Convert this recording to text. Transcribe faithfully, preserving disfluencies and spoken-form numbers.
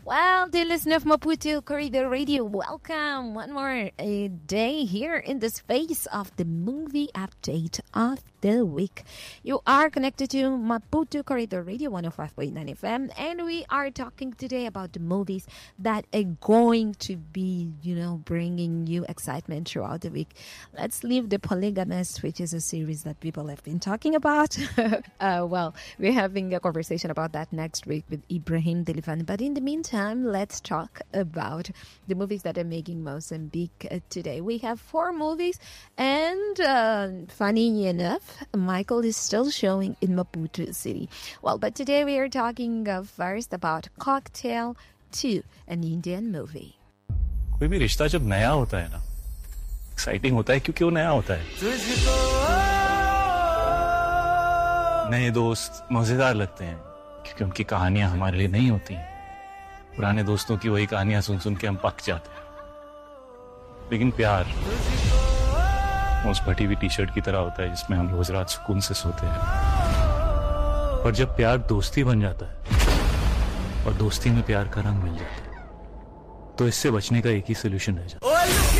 Well, dear listener of Maputo Corridor Radio, welcome one more a day here in the space of the movie update of the week. You are connected to Maputo Corridor Radio one oh five point nine F M, and we are talking today about the movies that are going to be, you know, bringing you excitement throughout the week. Let's leave The Polygamist, which is a series that people have been talking about. uh, well, we're having a conversation about that next week with Ibrahim Delifan. But in the meantime, let's talk about the movies that are making Mozambique uh, today. We have four movies, and uh, funny enough, Michael is still showing in Maputo City. Well, but today we are talking uh, first about Cocktail two, an Indian movie. कोई भी रिश्ता जब नया होता है ना, exciting होता है क्योंकि वो नया होता है. नए दोस्त मजेदार लगते हैं क्योंकि उनकी कहानियां हमारे लिए नहीं होती हैं. पुराने दोस्तों की वही कहानियां सुन सुन के हम पक जाते हैं. लेकिन प्यार उस फटी हुई टी शर्ट की तरह होता है जिसमें हम रोज रात सुकून से सोते हैं. और जब प्यार दोस्ती बन जाता है और दोस्ती में प्यार का रंग मिल जाता है, तो इससे बचने का एक ही सोल्यूशन रह जाता है.